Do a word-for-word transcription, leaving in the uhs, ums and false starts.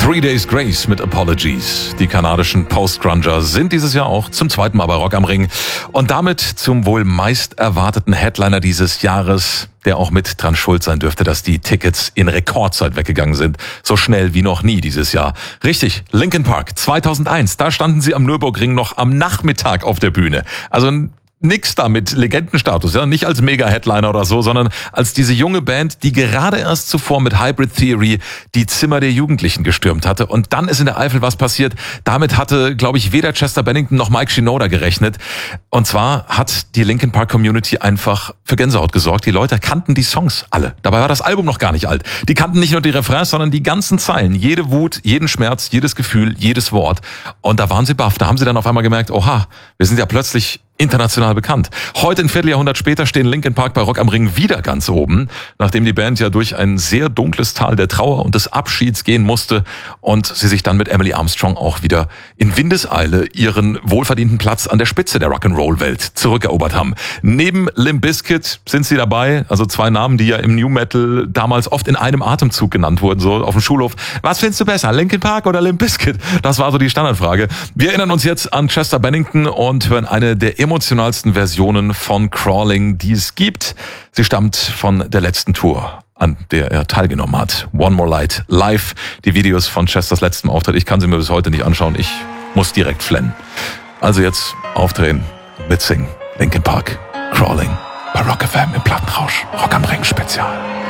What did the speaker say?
Three Days Grace mit Apologies. Die kanadischen Post-Grunger sind dieses Jahr auch zum zweiten Mal bei Rock am Ring und damit zum wohl meist erwarteten Headliner dieses Jahres, der auch mit dran schuld sein dürfte, dass die Tickets in Rekordzeit weggegangen sind. So schnell wie noch nie dieses Jahr. Richtig, Linkin Park zweitausendeins, da standen sie am Nürburgring noch am Nachmittag auf der Bühne. Also nix da mit Legendenstatus, ja, nicht als Mega-Headliner oder so, sondern als diese junge Band, die gerade erst zuvor mit Hybrid Theory die Zimmer der Jugendlichen gestürmt hatte. Und dann ist in der Eifel was passiert. Damit hatte, glaube ich, weder Chester Bennington noch Mike Shinoda gerechnet. Und zwar hat die Linkin Park Community einfach für Gänsehaut gesorgt. Die Leute kannten die Songs alle. Dabei war das Album noch gar nicht alt. Die kannten nicht nur die Refrains, sondern die ganzen Zeilen. Jede Wut, jeden Schmerz, jedes Gefühl, jedes Wort. Und da waren sie baff. Da haben sie dann auf einmal gemerkt, oha, wir sind ja plötzlich international bekannt. Heute, ein Vierteljahrhundert später, stehen Linkin Park bei Rock am Ring wieder ganz oben, nachdem die Band ja durch ein sehr dunkles Tal der Trauer und des Abschieds gehen musste und sie sich dann mit Emily Armstrong auch wieder in Windeseile ihren wohlverdienten Platz an der Spitze der Rock'n'Roll-Welt zurückerobert haben. Neben Limp Bizkit sind sie dabei, also zwei Namen, die ja im New Metal damals oft in einem Atemzug genannt wurden, so auf dem Schulhof. Was findest du besser, Linkin Park oder Limp Bizkit? Das war so die Standardfrage. Wir erinnern uns jetzt an Chester Bennington und hören eine der emotionalsten Versionen von Crawling, die es gibt. Sie stammt von der letzten Tour, an der er teilgenommen hat. One More Light live. Die Videos von Chesters letztem Auftritt, ich kann sie mir bis heute nicht anschauen. Ich muss direkt flennen. Also jetzt aufdrehen, mitsingen. Linkin Park, Crawling, bei Rock F M im Plattenrausch. Rock am Ring Spezial.